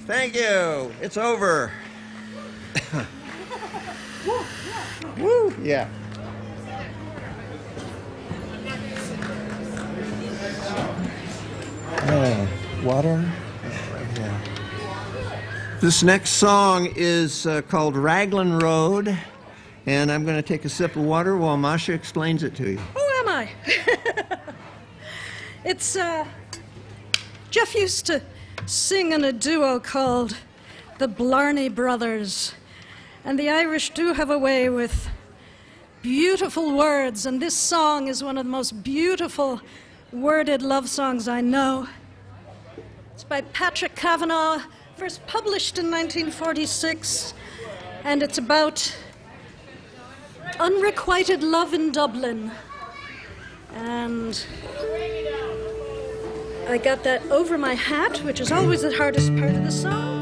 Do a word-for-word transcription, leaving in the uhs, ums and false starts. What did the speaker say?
Thank you. It's over. Woo! Yeah. Uh, water. Yeah. This next song is uh, called Raglan Road, and I'm going to take a sip of water while Masha explains it to you. Who am I? It's, uh, Jeff used to sing in a duo called the Blarney Brothers, and the Irish do have a way with beautiful words, and this song is one of the most beautiful worded love songs I know. It's by Patrick Kavanagh, first published in nineteen forty-six, and it's about unrequited love in Dublin. And I got that over my hat, which is always the hardest part of the song.